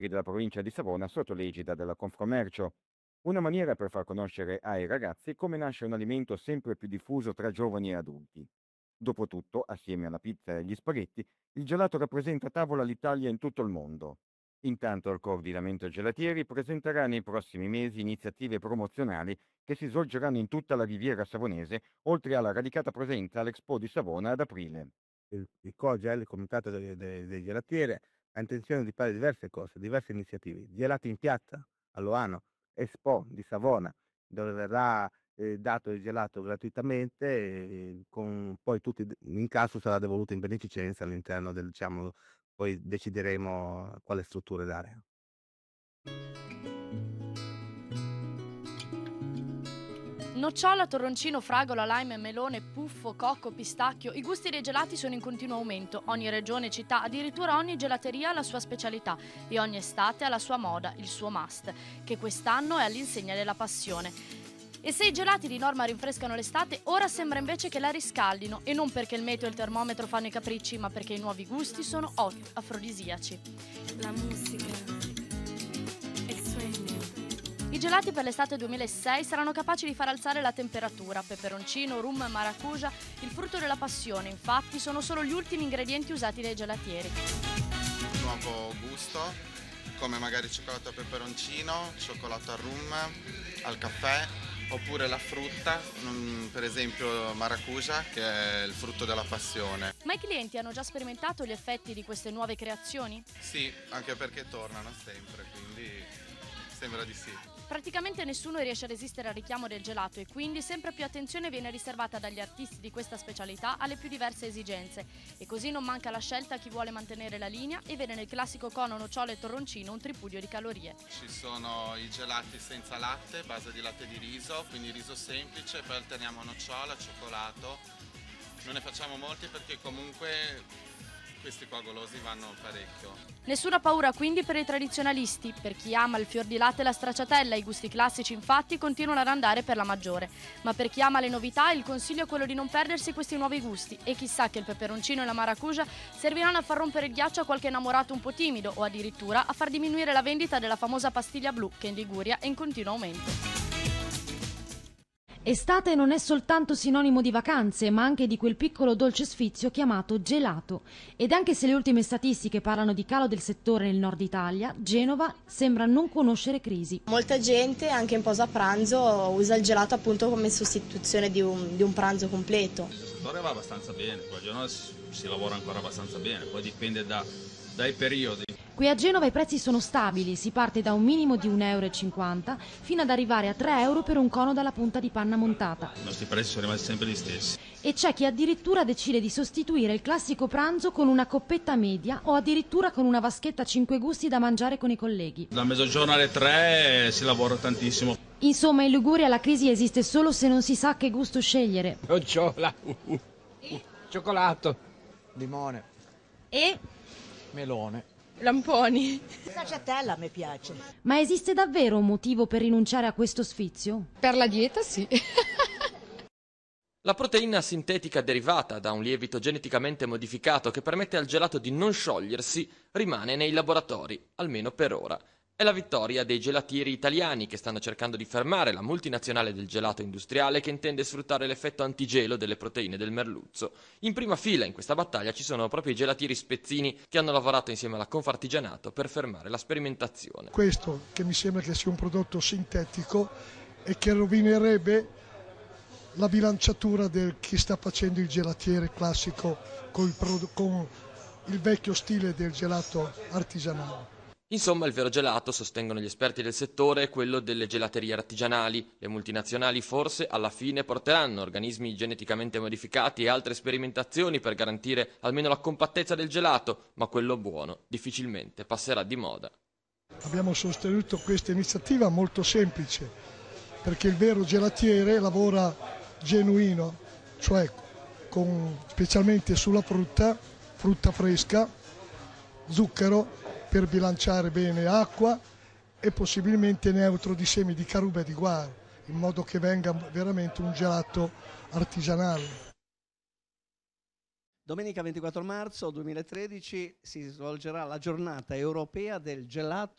della provincia di Savona sotto l'egida della Confcommercio. Una maniera per far conoscere ai ragazzi come nasce un alimento sempre più diffuso tra giovani e adulti. Dopotutto, assieme alla pizza e agli spaghetti, il gelato rappresenta a tavola l'Italia in tutto il mondo. Intanto il coordinamento gelatieri presenterà nei prossimi mesi iniziative promozionali che si svolgeranno in tutta la Riviera Savonese, oltre alla radicata presenza all'Expo di Savona ad aprile. Il COGEL, il Comitato dei Gelatieri, ha intenzione di fare diverse cose, diverse iniziative. Gelati in piazza a Loano, Expo di Savona, dove verrà dato il gelato gratuitamente, con poi tutti, in caso sarà devoluto in beneficenza all'interno del, diciamo, poi decideremo quale strutture dare. Nocciola, torroncino, fragola, lime, melone, puffo, cocco, pistacchio. I gusti dei gelati sono in continuo aumento. Ogni regione, città, addirittura ogni gelateria ha la sua specialità e ogni estate ha la sua moda, il suo must, che quest'anno è all'insegna della passione. E se i gelati di norma rinfrescano l'estate, ora sembra invece che la riscaldino, e non perché il meteo e il termometro fanno i capricci, ma perché i nuovi gusti sono afrodisiaci. La musica, il sueño. I gelati per l'estate 2006 saranno capaci di far alzare la temperatura. Peperoncino, rum, maracuja, il frutto della passione, infatti, sono solo gli ultimi ingredienti usati dai gelatieri. Nuovo gusto, come magari cioccolato al peperoncino, cioccolato al rum, al caffè, oppure la frutta, per esempio maracuja, che è il frutto della passione. Ma i clienti hanno già sperimentato gli effetti di queste nuove creazioni? Sì, anche perché tornano sempre, quindi sembra di sì. Praticamente nessuno riesce a resistere al richiamo del gelato e quindi sempre più attenzione viene riservata dagli artisti di questa specialità alle più diverse esigenze. E così non manca la scelta a chi vuole mantenere la linea e vede nel classico cono nocciola e torroncino un tripudio di calorie. Ci sono i gelati senza latte, base di latte di riso, quindi riso semplice, poi alterniamo nocciola, cioccolato. Non ne facciamo molti perché comunque questi qua golosi vanno parecchio. Nessuna paura quindi per i tradizionalisti. Per chi ama il fior di latte e la stracciatella, i gusti classici infatti continuano ad andare per la maggiore. Ma per chi ama le novità, il consiglio è quello di non perdersi questi nuovi gusti. E chissà che il peperoncino e la maracuja serviranno a far rompere il ghiaccio a qualche innamorato un po' timido o addirittura a far diminuire la vendita della famosa pastiglia blu che in Liguria è in continuo aumento. Estate non è soltanto sinonimo di vacanze, ma anche di quel piccolo dolce sfizio chiamato gelato. Ed anche se le ultime statistiche parlano di calo del settore nel nord Italia, Genova sembra non conoscere crisi. Molta gente, anche in pausa pranzo, usa il gelato appunto come sostituzione di un pranzo completo. Il settore va abbastanza bene, qua a Genova si lavora ancora abbastanza bene, poi dipende dai periodi. Qui a Genova i prezzi sono stabili, si parte da un minimo di 1,50 € fino ad arrivare a 3 € per un cono dalla punta di panna montata. I nostri prezzi sono rimasti sempre gli stessi. E c'è chi addirittura decide di sostituire il classico pranzo con una coppetta media o addirittura con una vaschetta a 5 gusti da mangiare con i colleghi. Da mezzogiorno alle 3 si lavora tantissimo. Insomma, in Liguria la crisi esiste solo se non si sa che gusto scegliere. Nocciola, cioccolato, limone, E melone. Lamponi. La stracciatella mi piace. ma esiste davvero un motivo per rinunciare a questo sfizio? Per la dieta sì. La proteina sintetica derivata da un lievito geneticamente modificato che permette al gelato di non sciogliersi rimane nei laboratori, almeno per ora. È la vittoria dei gelatieri italiani che stanno cercando di fermare la multinazionale del gelato industriale che intende sfruttare l'effetto antigelo delle proteine del merluzzo. In prima fila in questa battaglia ci sono proprio i gelatieri spezzini che hanno lavorato insieme alla Confartigianato per fermare la sperimentazione. Questo che mi sembra che sia un prodotto sintetico e che rovinerebbe la bilanciatura del chi sta facendo il gelatiere classico con il vecchio stile del gelato artigianale. Insomma, il vero gelato, sostengono gli esperti del settore, è quello delle gelaterie artigianali. Le multinazionali forse alla fine porteranno organismi geneticamente modificati e altre sperimentazioni per garantire almeno la compattezza del gelato, ma quello buono difficilmente passerà di moda. Abbiamo sostenuto questa iniziativa molto semplice, perché il vero gelatiere lavora genuino, cioè specialmente sulla frutta fresca, zucchero, per bilanciare bene acqua e possibilmente neutro di semi di caruba e di guaro, in modo che venga veramente un gelato artigianale. Domenica 24 marzo 2013 si svolgerà la giornata europea del gelato